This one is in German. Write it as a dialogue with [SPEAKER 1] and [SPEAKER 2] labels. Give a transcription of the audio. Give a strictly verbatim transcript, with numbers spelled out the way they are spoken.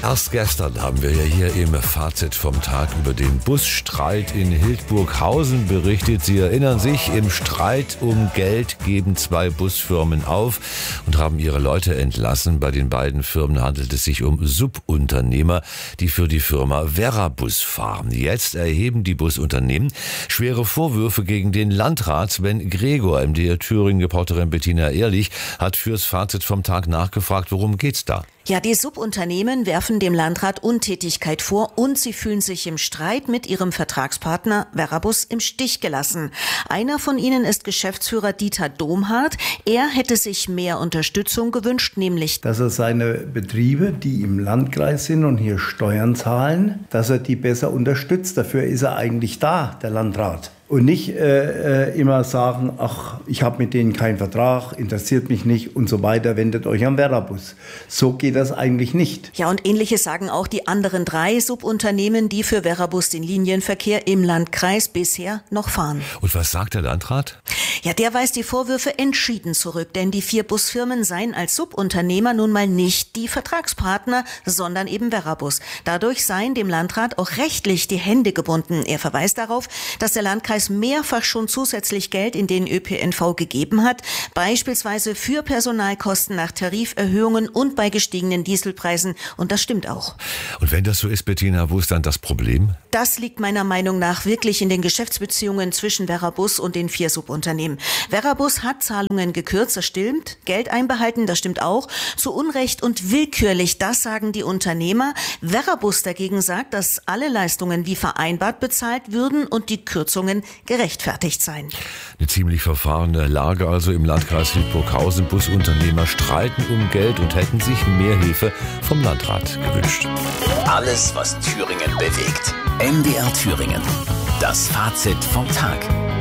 [SPEAKER 1] Erst gestern haben wir ja hier im Fazit vom Tag über den Busstreit in Hildburghausen berichtet. Sie erinnern sich, im Streit um Geld geben zwei Busfirmen auf und haben ihre Leute entlassen. Bei den beiden Firmen handelt es sich um Subunternehmer, die für die Firma Verabus fahren. Jetzt erheben die Busunternehmen schwere Vorwürfe gegen den Landrat Sven Gregor. M D R Thüringen-Reporterin Bettina Ehrlich hat fürs Fazit vom Tag nachgefragt, worum geht's da?
[SPEAKER 2] Ja, die Subunternehmen werfen dem Landrat Untätigkeit vor und sie fühlen sich im Streit mit ihrem Vertragspartner Verabus im Stich gelassen. Einer von ihnen ist Geschäftsführer Dieter Domhardt. Er hätte sich mehr Unterstützung gewünscht, nämlich,
[SPEAKER 3] dass er seine Betriebe, die im Landkreis sind und hier Steuern zahlen, dass er die besser unterstützt. Dafür ist er eigentlich da, der Landrat. Und nicht äh, immer sagen, ach, ich habe mit denen keinen Vertrag, interessiert mich nicht und so weiter, wendet euch an Verabus. So geht das eigentlich nicht.
[SPEAKER 2] Ja, und Ähnliches sagen auch die anderen drei Subunternehmen, die für Verabus den Linienverkehr im Landkreis bisher noch fahren.
[SPEAKER 1] Und was sagt der Landrat?
[SPEAKER 2] Ja, der weist die Vorwürfe entschieden zurück, denn die vier Busfirmen seien als Subunternehmer nun mal nicht die Vertragspartner, sondern eben Verabus. Dadurch seien dem Landrat auch rechtlich die Hände gebunden. Er verweist darauf, dass der Landkreis mehrfach schon zusätzlich Geld in den Ö P N V gegeben hat, beispielsweise für Personalkosten nach Tariferhöhungen und bei gestiegenen Dieselpreisen. Und das stimmt auch.
[SPEAKER 1] Und wenn das so ist, Bettina, wo ist dann das Problem?
[SPEAKER 2] Das liegt meiner Meinung nach wirklich in den Geschäftsbeziehungen zwischen Verabus und den vier Subunternehmen. Verabus hat Zahlungen gekürzt, das stimmt. Geld einbehalten, das stimmt auch. Zu Unrecht und willkürlich, das sagen die Unternehmer. Verabus dagegen sagt, dass alle Leistungen wie vereinbart bezahlt würden und die Kürzungen gerechtfertigt seien.
[SPEAKER 1] Eine ziemlich verfahrene Lage also im Landkreis Hildburghausen. Busunternehmer streiten um Geld und hätten sich mehr Hilfe vom Landrat gewünscht.
[SPEAKER 4] Alles, was Thüringen bewegt. M D R Thüringen. Das Fazit vom Tag.